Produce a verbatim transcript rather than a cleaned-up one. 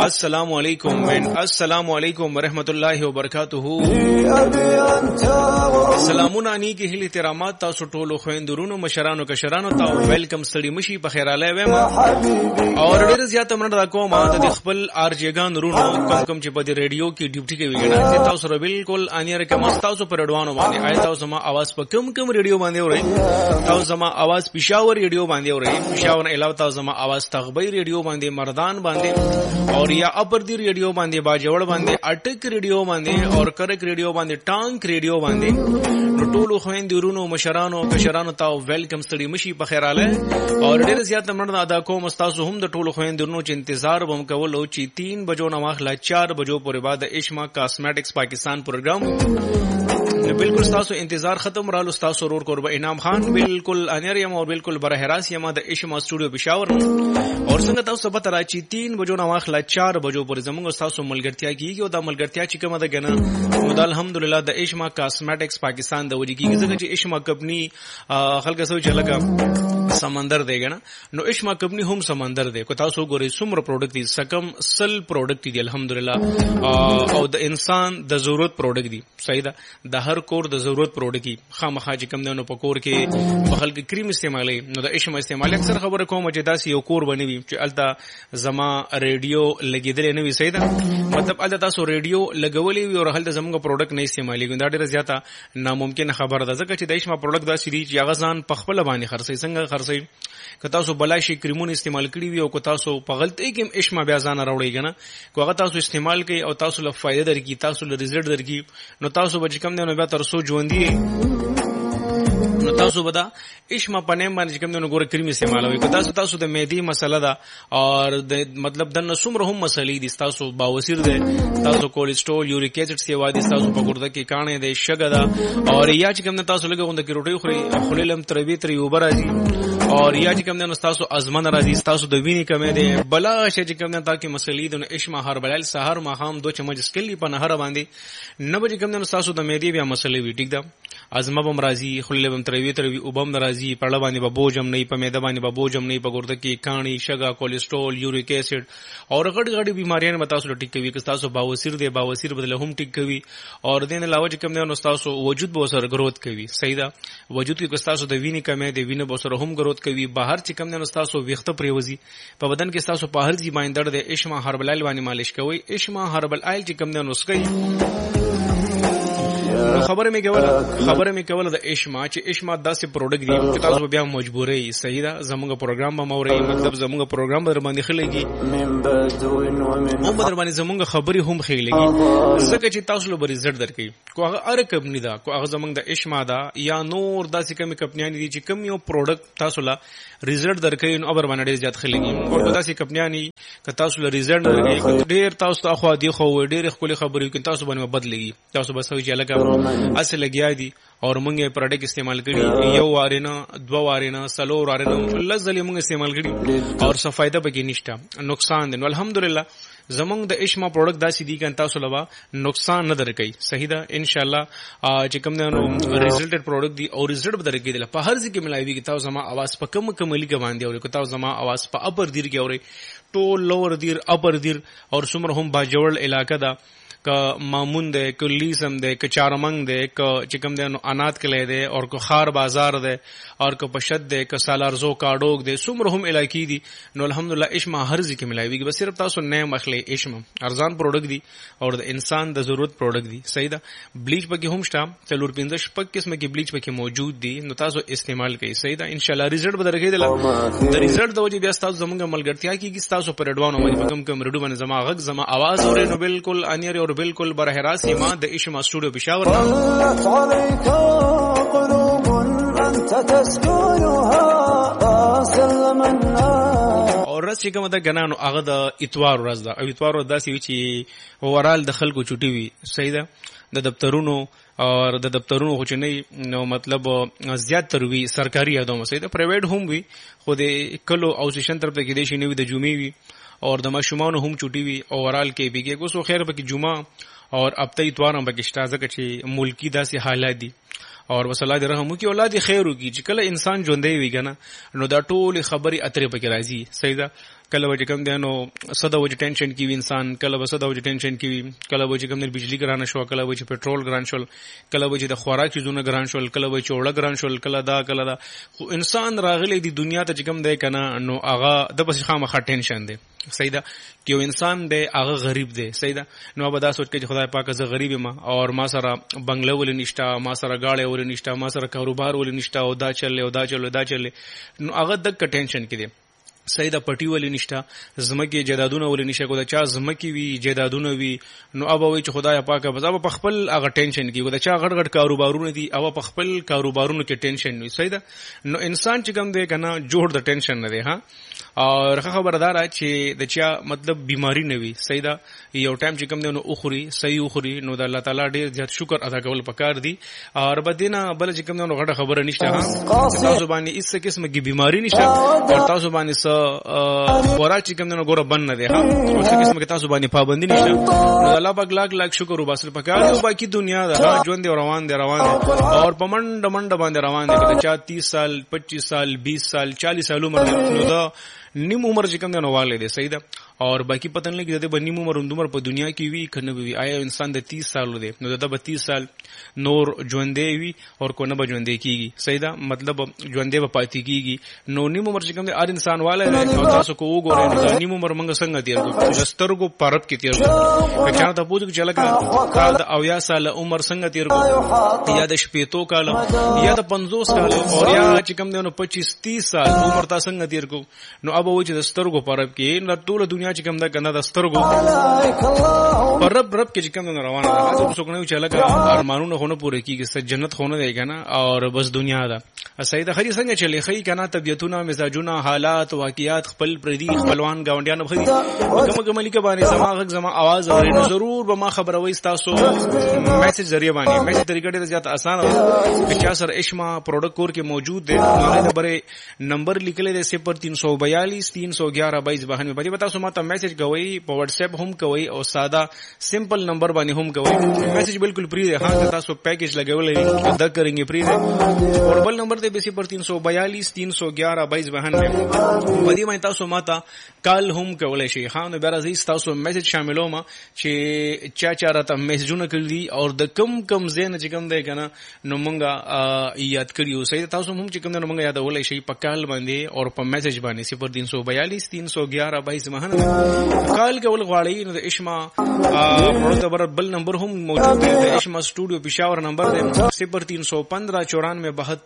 السلام علیکم من السلام علیکم ورحمۃ اللہ وبرکاتہ. سلامونه نیکی هیله ترامات تاسو ټولو خويندرونو مشرانو کشرانو ته ویلکم ستړي مشي په خیر اله ویم او ډیر زیات مننه کوم د خپل ارجګان رونو کم کم چې په ریډیو کې ډیوټي کوي ګڼه تاسو سره بالکل انیر کوم تاسو پر اډوانو باندې آی تاسو ما आवाज په کم کم ریډیو باندې اورئ تاسو ما आवाज پېښور ریډیو باندې اورئ پېښور علاوه تاسو ما आवाज تغبی ریډیو باندې مردان باندې اور یا اپر دی ریډیو باندې باجوړ باندې اٹک ریډیو باندې اور کرک ریډیو باندې ټانک ریډیو باندې نو ټولو خويندرونو مشرانو کشرانو ته ویلکم ستړي مشي په خیر اله اور ډیر زیات مننه ادا کوم تاسو هم د ټولو خويندرونو چې انتظار وم کولو چې تین بجو نه واخلا چار بجو پورې بعد اشما کاسمیټکس پاکستان پروګرام بالکل تاسو انتظار ختم رالو تاسو رور قرب انعام خان بالکل انیریم اور بالکل بره راس یم د اشما سټوډیو پېښور اور څنګه تاسو به تر چې تین بجو نه واخلا چار بجو پورې زموږ تاسو ملګرتیا کیږي او د ملګرتیا چې کومه ده کنه خدای الحمدلله د اشما کاسمیټکس پاکستان د وجې کیږي ځکه چې اشما کمپنی خلک سوچ لګا سمندر دی کنه نو اشما کمپنی هم سمندر دی کو تاسو ګورئ څومره پروډکټ دي سکم سل پروډکټ دي الحمدلله او د انسان د ضرورت پروډکټ دي صحیح ده د هر کور د ضرورت پروډکټ خامخا چې کوم نه په کور کې په خلک کریم استعمالي نو د اشما استعمال اکثر خبره کوم چې داسې یو کور بنوي چې الته زما ریډیو لګیدل نه وي صحیح ده مطلب الته تاسو ریډیو لګولې وي او هلته زموږ پروډکټ نه استعمالي ګندا ډیره زیاته ناممکن خبره ده ځکه چې د اشما پروډکټ داسې دي چې هغه ځان په خپل باندې خرڅي څنګه خرڅي که تاسو بلای شي کریمونه استعمال کړی وي او که تاسو په غلطۍ کې اشما بیا ځان راوړی کنه کو هغه تاسو استعمال کوي او تاسو له فائدہ درکې تاسو له رزلټ درکې نو تاسو به کم نه بیا تر سو ژوندۍ نو تاسو به دا اشما په نیم باندې کوم نه ګوره کریم استعمالوي که تاسو تاسو د معدې مسله ده او د مطلب د نسومره هم مسلې دي تاسو باوسیر ده تاسو کولیسټرول یوریک ایسډ سیوا دي تاسو په ګرده کې کانه ده شګه ده او یا چې کوم نه تاسو لګه غونډه کې روټي خوري خللم تربی تر یو برازي اور یا چې کوم نه تاسو ازمن راځي تاسو د وینې کمې ده بلا شي چې کوم نه تاکي مسلې د اشما هر بلال سحر ماخام دو چمچ سکلی په نهر باندې نه به کوم نه تاسو د معدې بیا مسلې وي ټیک ده ازمه بم راځي خللم تربی تر وی وبم ناراضي پړه باندې به بوجم نه په معده باندې به بوجم نه په ګرده کې کانی شګه کولیسټرول یوریک ایسډ اور غټ غټ بیماریاں به تاسو ټیک کوي که تاسو باوسیر دی باوسیر بدله هم ټیک کوي اور دین علاوه چې کوم نه تاسو وجود به سره گروث کوي صحیح ده وجود کې تاسو د وینې کمې دی وینې به سره هم گروث کوي بهر چې کوم نه تاسو ویخته پریوزي په بدن کې تاسو په هر ځای باندې درد دی اشما هربل آیل باندې مالش کوي اشما هربل آیل چې کوم نه نسخه خبره می کوله خبره می کوله د اشما چې اشما داسې پروډکټ دی چې تاسو بیا مجبورې صحیح ده زموږ پروګرام به موري مطلب زموږ پروګرام به باندې خلګي هم در باندې زموږ خبري هم خېلګي ځکه چې تاسو له رزلټ درکې کو هغه ار کمپنی دا کو هغه زموږ د اشما دا یا نور داسې کمی کمپنیان دي چې کم یو پروډکټ تاسو له رزلټ درکې نو اور باندې زیات خلګي او داسې کمپنیان که تاسو له رزلټ درکې ډیر تاسو ته خو دی خو ډیر خپل خبرې کوي تاسو باندې بدلېږي تاسو بس وی چې لګا اصل لګیا دي اور مونږه پروډکټ استعمال کړي یو وارینه دوا وارینه سلور وارینه لزل مونږ استعمال کړي اور څه فائدہ پکې نشته نقصان دي نو الحمدلله زمونږ د اشما پروډکټ داسې دي چې تاسو لوا نقصان نه درکې صحیح ده ان شاء الله چې کوم نه ریزلټډ پروډکټ دي او ریزلټ به درکې دي په هر ځای کې ملایوي کې تاسو زما आवाज په کم کم لګ باندې او تاسو زما आवाज په اپر دیر کې اوري ټول لور دیر اپر دیر اور څومره هم باجوړ علاقہ ده که مامون ده که لیسم ده که چارمنگ ده که چکم ده نو انات کلی ده اور که خار بازار ده اور که پشد ده که سالارزو کاډوک ده څومره هم علاقې دي نو الحمدلله اشما هر ځای کې ملایوي بس صرف تاسو نیم اخلي اشما ارزان پروډکټ دي او د انسان د ضرورت پروډکټ دي صحیح ده بلیچ پکې هم شته تلور پنځه شپږ قسمه کې بلیچ پکې موجود دي نو تاسو استعمال کړئ صحیح ده ان شاء الله ریزلټ به درکې دل د ریزلټ د وجه بیا تاسو زمونږ ملګرتیا کیږي تاسو پر اډوانو باندې کم کم رډو باندې زما غږ زما आवाज اورئ نو بالکل انیر اور بالکل بره راس ما د اشما سټوډیو پېښور اور ورځ چې کومه ده ګنانو هغه د اتوار ورځ ده او اتوار ورځ داسې وي چې ورال د خلکو چوټي وي صحیح ده د دفترونو اور د دفترونو خو چې نه نو مطلب زیات تر وي سرکاري یادوم صحیح ده پرایویټ هم وي خو د کلو او سیشن طرف ته کې دي شي نه وي د جمعې وي اور د ماشومانو هم چوټي وي او ورال کې بیګه کو سو خیر به کې جمعه اور اب ته اتوار هم بګشتا ځکه چې ملکی داسې حالات دي او بس الله دې رحم وکړي اولاد خیر وکړي چې کله انسان ژوندې وي کنه نو دا ټول خبري اترې پکې راځي سیدا کله وجه کم دی نو صدا وجه ټینشن کی انسان کله وسدا وجه ټینشن کی کله وجه کم دی بجلی ګران شو کله وجه پټرول ګران شول کله وجه د خوراک چیزونه ګران شول کله وجه چوړه ګران شول کله دا کله دا خو انسان راغلی دی دنیا ته کم دی کنه نو هغه د بس خامخا ټینشن دی سیدا کیو انسان دی هغه غریب دی سیدا نو به دا سوچ کې خدای پاک زه غریب ما اور ما سره بنگله ول نشتا ما سره گاړې ول نشتا ما سره کاروبار ول نشتا او دا چل او دا چل دا چل نو هغه د ټینشن کې دی سیدا پټي ولې نشتا زمکه جیدادونه ولې نشه کو دا چا زمکه وی جیدادونه وی نو ابا وی چې خدای پاک بس ابا په خپل هغه ټینشن کې دا چا غړ غړ کاروبارونه دي او په خپل کاروبارونو کې ټینشن وی سیدا نو انسان چې کوم دی کنه جوړ د ټینشن نه دی ها اور خبردار چې د چا مطلب بیماری نه وی سیدا یو ټایم چې کوم دی نو اخري صحیح اخري نو د الله تعالی ډیر زیات شکر ادا کول پکار دي اور بدینا بل چې کوم دی نو غټه خبره نشته ها تاسو باندې هیڅ قسمه کی بیماری نشته او تاسو باندې خوراک چې کوم نه ګوره بند نه دی ها او څه قسم کې تاسو باندې پابندي نشته نو الله پاک لاک لاک شکر وباسل پکاره او باقي دنیا دا ژوند دی روان دی روان دی او په منډ منډ باندې روان دی کله چا تیس سال پچیس سال بیس سال چالیس سال عمر نو دا نیم عمر چې کوم نه والے دی صحیح ده اور باقي پتن لګي د نیم عمر عمر په دنیا کې وی کنه وی آیا انسان د تیس سال دی نو د بتیس سال نور ژوندې وی او کو نه به ژوندې کیږي صحیح ده مطلب ژوندې به پاتې کیږي نو نیم عمر چې کوم هر انسان والے دی تاسو کو وګورئ نو نیم عمر موږ څنګه تیر کو دسترګو پرب کې تیر کو کچا ته پوښتنه چې لګا کال د اویا سال عمر څنګه تیر کو یا د شپېتو کال یا د پنځوس کال او یا چې کوم دی نو پچیس تیس سال عمر تاسو څنګه تیر کو نو اب و چې د سترګو پرب کې نو ټول دنیا چې کوم دا کنه د سترګو پرب رب کې چې کوم نه روانه ده تاسو څنګه نه چې لګا ارمانونه هونه پوره کیږي ست جنت هونه دی کنه اور بس دنیا ده سیدا خري څنګه چلی خي کنه طبيعتونه مزاجونه حالات واقعیات خپل پردي خپلوان گاونډیان خري کوم کوم لیکه باندې سماغه زما आवाज اوري نو ضرور به ما خبروي تاسو میسج ذریعہ باندې میسج طریقې ډېر زیات آسان او چې سر اشما پروډکټ کور کې موجود دی هغه بره نمبر لیکل دی صفر تین سو بیالیس تین سو گیارہ بائیس بہانوے باندې بتا سو ماته میسج کوي په واتس اپ هم کوي او ساده سمپل نمبر باندې هم کوي میسج بالکل فری دی ها تاسو پیکیج لګولې ادا کरेंगे فری دی اور بل نمبر دی صفر تین سو بیالیس تین سو گیارہ بائیس بہانوے باندې مې تاسو ماته کال هم کولای شي خان نو بیا راځي تاسو میسج شاملوم چې چا چا راته میسجونه کړی او د کم کم زین چې کوم دی کنه نو مونږه یاد کړیو صحیح تاسو هم چې کوم نو مونږه یاد ولای شي په کال باندې او په میسج باندې صفر تین سو بیالیس تین سو گیارہ بائیس بہانوے کال کول غواړی نو د اشما معتبر بل نمبر هم موجود دی د اشما سټوډیو پېښور نمبر دی صفر تین سو پندرہ چورانوے بہتر